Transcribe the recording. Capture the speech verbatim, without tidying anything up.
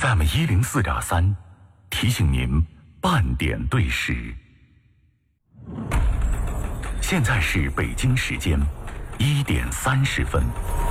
F M 一零四点三，提醒您半点对时。现在是北京时间一点三十分。